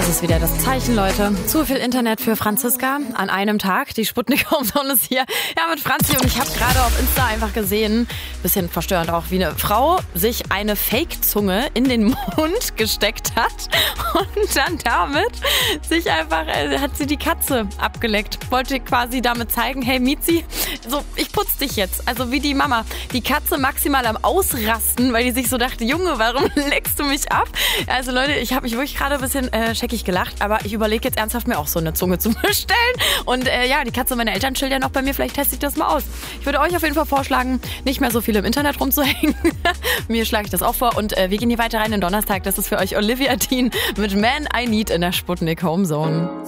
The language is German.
ist wieder das Zeichen, Leute. Zu viel Internet für Franziska an einem Tag. Die Sputnik Homezone ist hier. Ja, mit Franzi, und ich habe gerade auf Insta einfach gesehen, bisschen verstörend auch, wie eine Frau sich eine Fake-Zunge in den Mund gesteckt hat und dann damit sich einfach, hat sie die Katze abgeleckt. Wollte quasi damit zeigen, hey Mizi, so, ich putz dich jetzt. Also wie die Mama. Die Katze maximal am Ausrasten, weil die sich so dachte, Junge, warum leckst du mich ab? Also Leute, ich habe mich wirklich gerade ein bisschen scheckig gelacht, aber ich überlege jetzt ernsthaft, mir auch so eine Zunge zu bestellen. Und ja, die Katze meiner Eltern chillt ja noch bei mir, vielleicht teste ich das mal aus. Ich würde euch auf jeden Fall vorschlagen, nicht mehr so viel im Internet rumzuhängen. Mir schlage ich das auch vor. Und wir gehen hier weiter rein in Donnerstag. Das ist für euch Olivia Dean mit Man I Need in der Sputnik Homezone.